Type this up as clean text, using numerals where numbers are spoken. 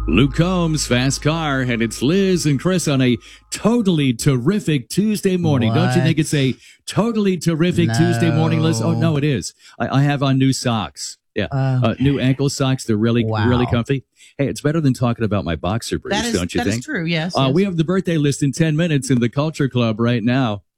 Luke Combs, Fast Car, and it's Liz and Chris on a totally terrific Tuesday morning. What? Don't you think it's a totally terrific Tuesday morning, Liz? Oh, no, it is. I have on new socks. Yeah, new ankle socks. They're really comfy. Hey, it's better than talking about my boxer briefs, don't you think? That is true, yes. We have the birthday list in 10 minutes in the Culture Club right now.